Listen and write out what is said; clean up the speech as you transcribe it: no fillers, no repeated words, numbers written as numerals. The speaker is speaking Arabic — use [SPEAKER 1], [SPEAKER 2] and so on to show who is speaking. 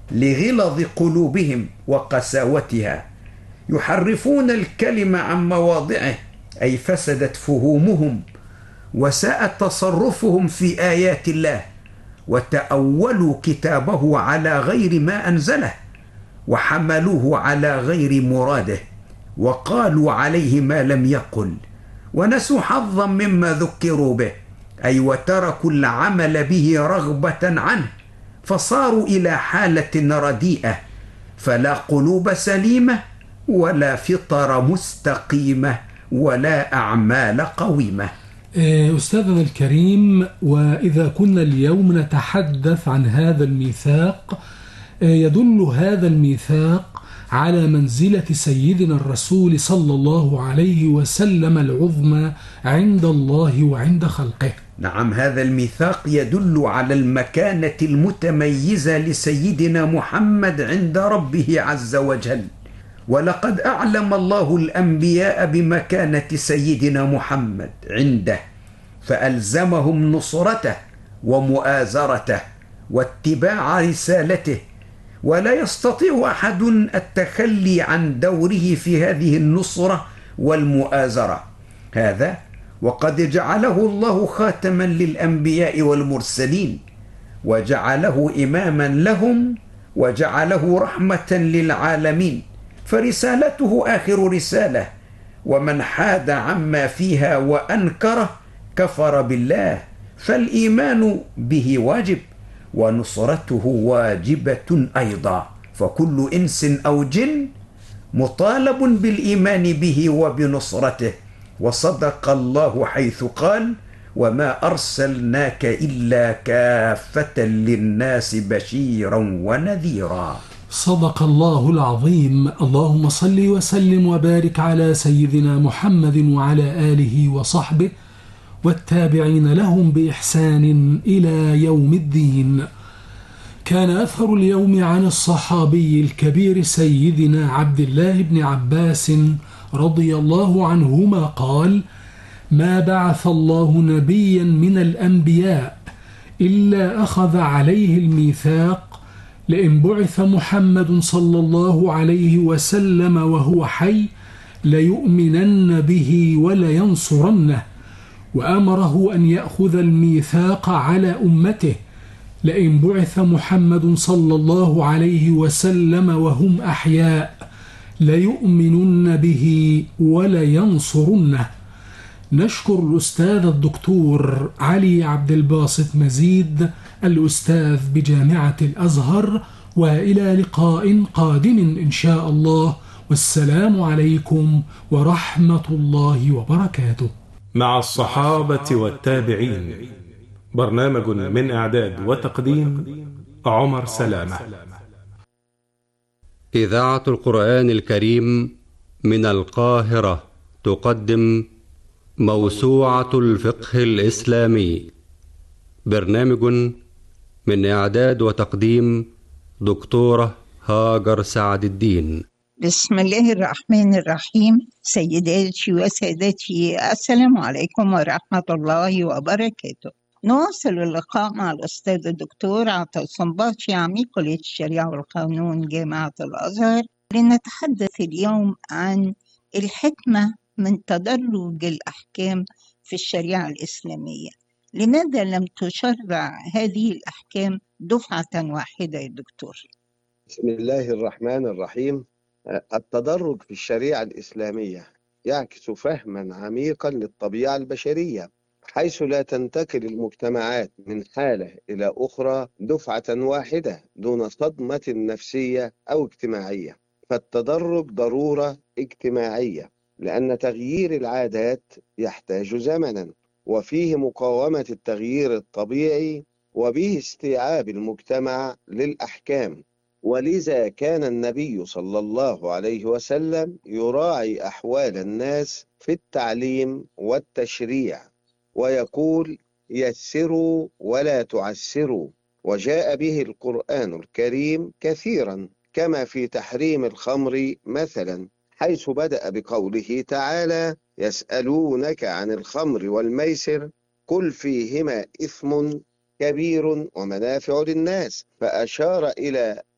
[SPEAKER 1] لغلظ قلوبهم وقساوتها، يحرفون الكلم عن مواضعه، أي فسدت فهومهم وساء تصرفهم في آيات الله، وتأولوا كتابه على غير ما أنزله، وحملوه على غير مراده، وقالوا عليه ما لم يقل، ونسوا حظا مما ذكروا به، أي وتركوا العمل به رغبة عنه، فصاروا إلى حالة رديئة، فلا قلوب سليمة ولا فطر مستقيمة ولا أعمال قويمة.
[SPEAKER 2] أستاذنا الكريم، وإذا كنا اليوم نتحدث عن هذا الميثاق، يدل هذا الميثاق على منزلة سيدنا الرسول صلى الله عليه وسلم العظمى عند الله وعند خلقه.
[SPEAKER 1] نعم، هذا الميثاق يدل على المكانة المتميزة لسيدنا محمد عند ربه عز وجل، ولقد أعلم الله الأنبياء بمكانة سيدنا محمد عنده، فألزمهم نصرته ومؤازرته واتباع رسالته، ولا يستطيع أحد التخلي عن دوره في هذه النصرة والمؤازرة. هذا وقد جعله الله خاتما للأنبياء والمرسلين، وجعله إماما لهم، وجعله رحمة للعالمين، فرسالته آخر رسالة، ومن حاد عما فيها وأنكره كفر بالله، فالإيمان به واجب، ونصرته واجبة أيضا، فكل إنس أو جن مطالب بالإيمان به وبنصرته. وصدق الله حيث قال: وما أرسلناك إلا كافة للناس بشيرا ونذيرا.
[SPEAKER 2] صدق الله العظيم. اللهم صل وسلم وبارك على سيدنا محمد وعلى آله وصحبه والتابعين لهم بإحسان إلى يوم الدين. كان أثر اليوم عن الصحابي الكبير سيدنا عبد الله بن عباس رضي الله عنهما قال: ما بعث الله نبيا من الأنبياء إلا أخذ عليه الميثاق، لئن بعث محمد صلى الله عليه وسلم وهو حي ليؤمنن به ولينصرنه، وأمره أن يأخذ الميثاق على أمته، لئن بعث محمد صلى الله عليه وسلم وهم أحياء ليؤمنن به ولينصرنه. نشكر الأستاذ الدكتور علي عبد الباسط مزيد، الأستاذ بجامعة الأزهر، وإلى لقاء قادم إن شاء الله، والسلام عليكم ورحمة الله وبركاته.
[SPEAKER 3] مع الصحابة والتابعين، برنامج من إعداد وتقديم عمر سلامة.
[SPEAKER 4] إذاعة القرآن الكريم من القاهرة تقدم موسوعة الفقه الإسلامي، برنامج من إعداد وتقديم دكتورة هاجر سعد الدين.
[SPEAKER 5] بسم الله الرحمن الرحيم. سيداتي وسادتي، السلام عليكم ورحمة الله وبركاته. نواصل اللقاء مع الأستاذ الدكتور عطا الصنباطي، عميد كلية الشريعة والقانون جامعة الأزهر، لنتحدث اليوم عن الحكمة من تدرج الأحكام في الشريعة الإسلامية. لماذا لم تشرع هذه الأحكام دفعة واحدة يا دكتور؟
[SPEAKER 6] بسم الله الرحمن الرحيم. التدرج في الشريعة الإسلامية يعكس فهما عميقا للطبيعة البشرية، حيث لا تنتقل المجتمعات من حالة إلى أخرى دفعة واحدة دون صدمة نفسية أو اجتماعية. فالتدرج ضرورة اجتماعية، لأن تغيير العادات يحتاج زمنا، وفيه مقاومة التغيير الطبيعي، وبه استيعاب المجتمع للأحكام. ولذا كان النبي صلى الله عليه وسلم يراعي أحوال الناس في التعليم والتشريع، ويقول: يسروا ولا تعسروا. وجاء به القرآن الكريم كثيرا، كما في تحريم الخمر مثلا، حيث بدأ بقوله تعالى: يسألونك عن الخمر والميسر قل فيهما إثم كبير ومنافع للناس، فأشار إلى